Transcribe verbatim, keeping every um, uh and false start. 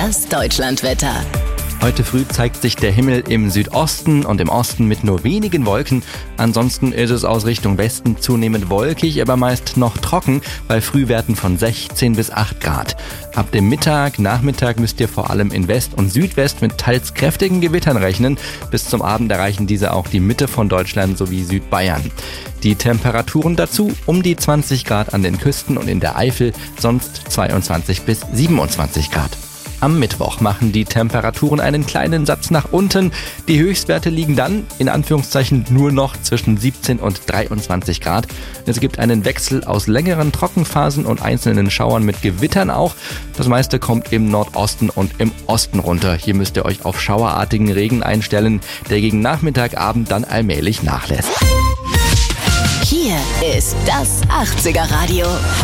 Das Deutschlandwetter. Heute früh zeigt sich der Himmel im Südosten und im Osten mit nur wenigen Wolken. Ansonsten ist es aus Richtung Westen zunehmend wolkig, aber meist noch trocken, bei Frühwerten von sechzehn bis acht Grad. Ab dem Mittag, Nachmittag müsst ihr vor allem in West und Südwest mit teils kräftigen Gewittern rechnen. Bis zum Abend erreichen diese auch die Mitte von Deutschland sowie Südbayern. Die Temperaturen dazu um die zwanzig Grad an den Küsten und in der Eifel, sonst zweiundzwanzig bis siebenundzwanzig Grad. Am Mittwoch machen die Temperaturen einen kleinen Satz nach unten. Die Höchstwerte liegen dann, in Anführungszeichen, nur noch zwischen siebzehn und dreiundzwanzig Grad. Es gibt einen Wechsel aus längeren Trockenphasen und einzelnen Schauern mit Gewittern auch. Das meiste kommt im Nordosten und im Osten runter. Hier müsst ihr euch auf schauerartigen Regen einstellen, der gegen Nachmittag, Abend dann allmählich nachlässt. Hier ist das achtziger Radio.